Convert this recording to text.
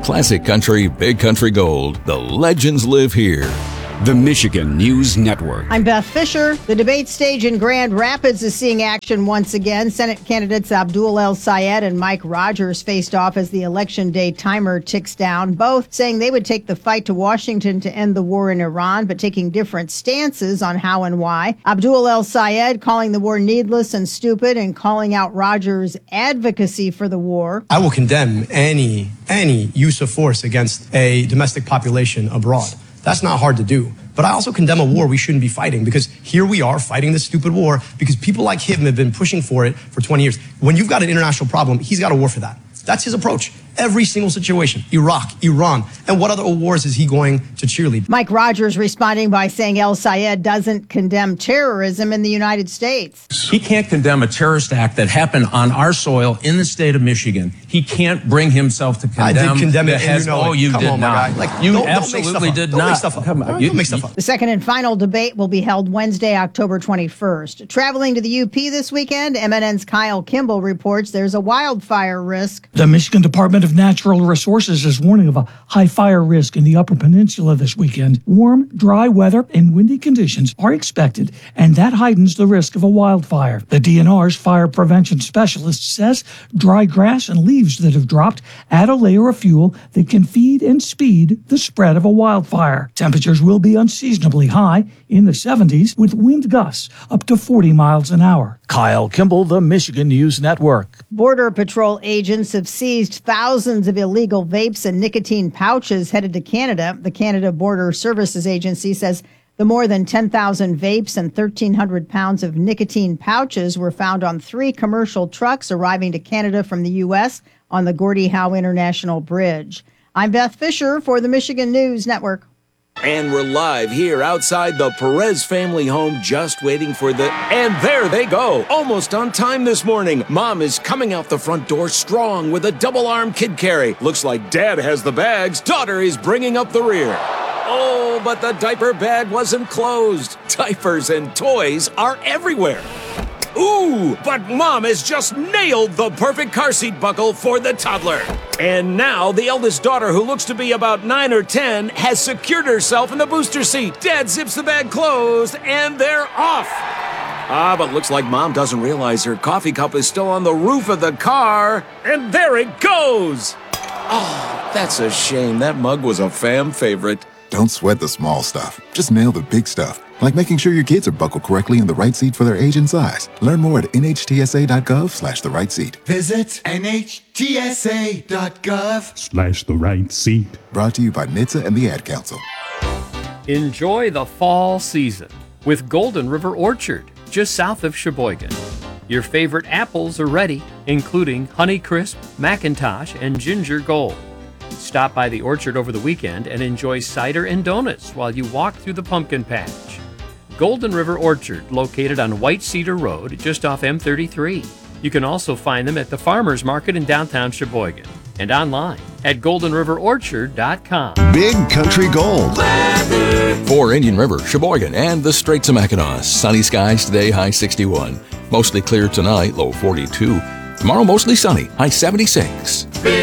Classic country, big country gold. The legends live here. The Michigan News Network. I'm Beth Fisher. The debate stage in Grand Rapids is seeing action once again. Senate candidates Abdul El-Sayed and Mike Rogers faced off as the Election Day timer ticks down, both saying they would take the fight to Washington to end the war in Iran, but taking different stances on how and why. Abdul El-Sayed calling the war needless and stupid and calling out Rogers' advocacy for the war. I will condemn any use of force against a domestic population abroad. That's not hard to do. But I also condemn a war we shouldn't be fighting, because here we are fighting this stupid war because people like him have been pushing for it for 20 years. When you've got an international problem, he's got a war for that. That's his approach. Every single situation. Iraq, Iran. And what other wars is he going to cheerlead? Mike Rogers responding by saying El-Sayed doesn't condemn terrorism in the United States. He can't condemn a terrorist act that happened on our soil in the state of Michigan. He can't bring himself to condemn. I did condemn it, and you know it. You Come did on, not. my guy. Like, You don't absolutely did don't not. Make stuff up. Come on. Don't make stuff up. The second and final debate will be held Wednesday, October 21st. Traveling to the UP this weekend, MNN's Kyle Kimball reports there's a wildfire risk. The Michigan Department of Natural Resources is warning of a high fire risk in the Upper Peninsula this weekend. Warm, dry weather and windy conditions are expected, and that heightens the risk of a wildfire. The DNR's fire prevention specialist says dry grass and leaves that have dropped add a layer of fuel that can feed and speed the spread of a wildfire. Temperatures will be unseasonably high in the 70s, with wind gusts up to 40 miles an hour. Kyle Kimball, the Michigan News Network. Border Patrol agents have seized thousands of illegal vapes and nicotine pouches headed to Canada. The Canada Border Services Agency says the more than 10,000 vapes and 1,300 pounds of nicotine pouches were found on 3 commercial trucks arriving to Canada from the U.S. on the Gordie Howe International Bridge. I'm Beth Fisher for the Michigan News Network. And we're live here outside the Perez family home, just waiting for and there they go, almost on time this morning. Mom is coming out the front door strong with a double-arm kid carry. Looks like Dad has the bags. Daughter is bringing up the rear. Oh, but the diaper bag wasn't closed. Diapers and toys are everywhere. Ooh, but Mom has just nailed the perfect car seat buckle for the toddler. And now the eldest daughter, who looks to be about 9 or 10, has secured herself in the booster seat. Dad zips the bag closed, and they're off. But looks like Mom doesn't realize her coffee cup is still on the roof of the car. And there it goes. Oh, that's a shame. That mug was a fam favorite. Don't sweat the small stuff. Just nail the big stuff, like making sure your kids are buckled correctly in the right seat for their age and size. Learn more at nhtsa.gov/the right seat. Visit nhtsa.gov/the right seat. Brought to you by NHTSA and the Ad Council. Enjoy the fall season with Golden River Orchard, just south of Sheboygan. Your favorite apples are ready, including Honeycrisp, McIntosh, and Ginger Gold. Stop by the orchard over the weekend and enjoy cider and donuts while you walk through the pumpkin patch. Golden River Orchard, located on White Cedar Road, just off M33. You can also find them at the Farmers Market in downtown Sheboygan and online at goldenriverorchard.com. Big Country Gold. For Indian River, Sheboygan, and the Straits of Mackinac, sunny skies today, high 61. Mostly clear tonight, low 42. Tomorrow, mostly sunny, high 76.